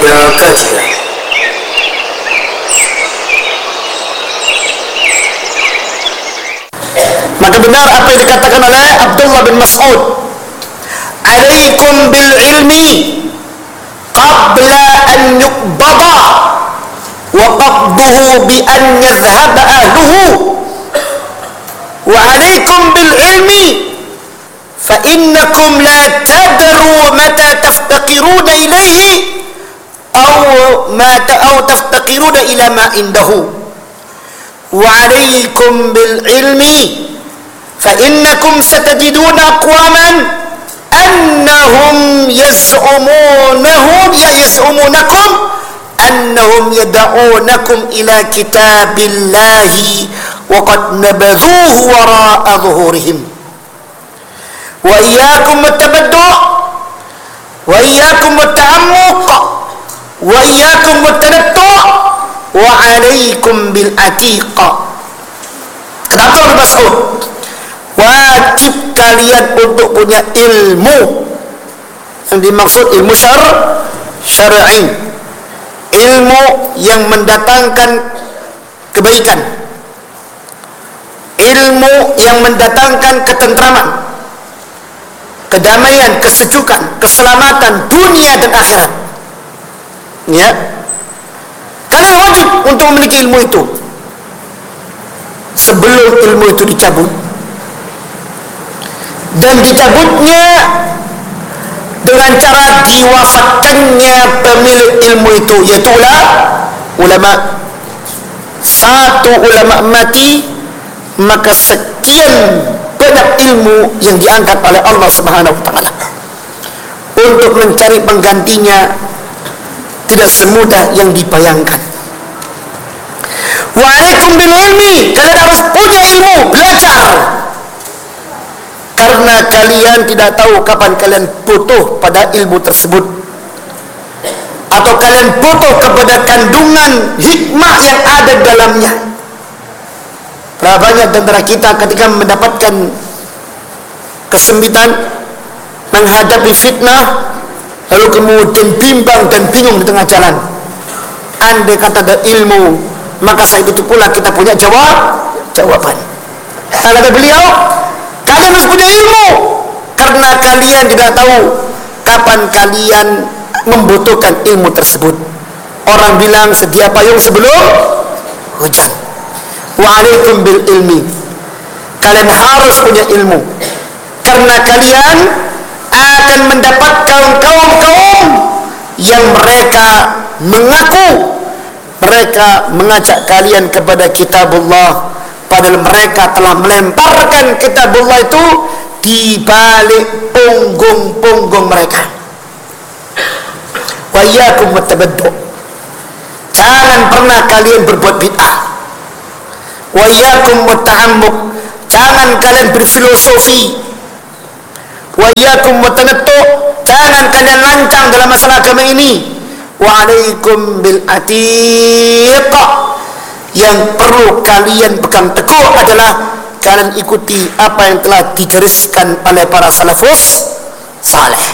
ada kajian. Maka benar apa yang dikatakan oleh Abdullah bin Mas'ud, alaikum bil ilmi qabla an yuqbada wa qabduhu bi an yadhhab ahluhu, wa alaikum bil ilmi fa innakum la tadru mata taftaqiruna ilayhi aw taftaqiruna ila ma indahu, wa alaikum bil ilmi fa innakum satajiduna aqwaman annahum yaz'umunakum annahum yad'unakum ila kitabillahi wa qad nabadhuhu wara'a dhuhurihim, wa iyyakum at-tabaddu' wa iyyakum at-ta'ammuq wa iyyakum at-tanattu' wa 'alaikum bil atiqa. Kenapa Ibnu Mas'ud? Wajib kalian untuk punya ilmu. Yang dimaksud ilmu syar'i, ilmu yang mendatangkan kebaikan, ilmu yang mendatangkan ketentraman, kedamaian, kesejukan, keselamatan dunia dan akhirat. Ya, kalian wajib untuk memiliki ilmu itu sebelum ilmu itu dicabut. Dan dicabutnya dengan cara diwafatkannya pemilik ilmu itu, yaitu ulama. Satu ulama mati, maka sekian banyak ilmu yang diangkat oleh Allah Subhanahu wa taala. Untuk mencari penggantinya tidak semudah yang dibayangkan. Wa alaikum bil ilmi, kalian harus punya ilmu, belajar. Karena kalian tidak tahu kapan kalian butuh pada ilmu tersebut, atau kalian butuh kepada kandungan hikmah yang ada dalamnya. Berapa banyak di antara kita ketika mendapatkan kesempitan, menghadapi fitnah, lalu kemudian bimbang dan bingung di tengah jalan. Andai kata ada ilmu, maka saat itu pula kita punya jawaban. Kata beliau, kalian harus punya ilmu, karena kalian tidak tahu kapan kalian membutuhkan ilmu tersebut. Orang bilang sedia payung sebelum hujan. Wa alaikum bil ilmi, kalian harus punya ilmu, karena kalian akan mendapatkan kaum-kaum yang mereka mengaku mereka mengajak kalian kepada kitabullah, padahal mereka telah melemparkan kitabullah itu di balik punggung-punggung mereka. Wa iyyakum wattabaddu', jangan pernah kalian berbuat bid'ah. Wa iyyakum watta'ammuq, jangan kalian berfilosofi. Wa iyyakum wattanattu', jangan kalian lancang dalam masalah agama ini. Wa alaikum bil atiqa, yang perlu kalian pegang teguh adalah kalian ikuti apa yang telah digariskan oleh para salafus saleh.